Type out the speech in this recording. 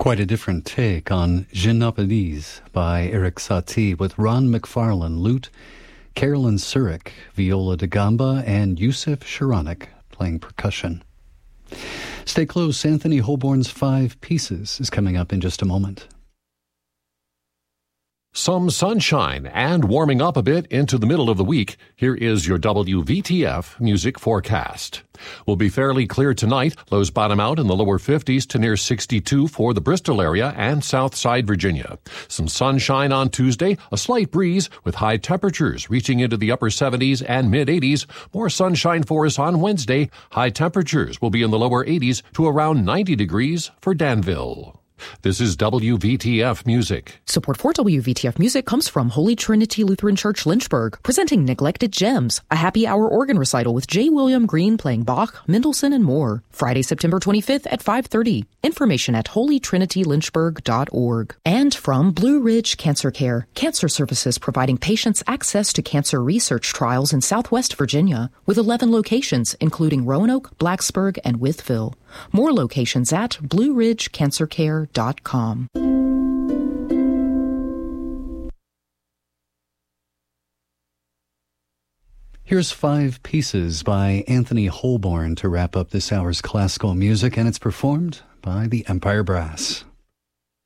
Quite a different take on Je n'appelise by Eric Satie with Ron McFarlane, lute, Carolyn Surik, viola da gamba, and Yusuf Sharanik playing percussion. Stay close, Anthony Holborn's Five Pieces is coming up in just a moment. Some sunshine and warming up a bit into the middle of the week. Here is your WVTF music forecast. Will be fairly clear tonight. Lows bottom out in the lower 50s to near 62 for the Bristol area and Southside Virginia. Some sunshine on Tuesday, a slight breeze with high temperatures reaching into the upper 70s and mid 80s. More sunshine for us on Wednesday. High temperatures will be in the lower 80s to around 90 degrees for Danville. This is WVTF Music. Support for WVTF Music comes from Holy Trinity Lutheran Church Lynchburg, presenting Neglected Gems, a happy hour organ recital with J. William Green playing Bach, Mendelssohn, and more. Friday, September 25th at 5:30. Information at holytrinitylynchburg.org. And from Blue Ridge Cancer Care, cancer services providing patients access to cancer research trials in Southwest Virginia, with 11 locations, including Roanoke, Blacksburg, and Wytheville. More locations at blueridgecancercare.com. Here's Five Pieces by Anthony Holborn to wrap up this hour's classical music, and it's performed by the Empire Brass.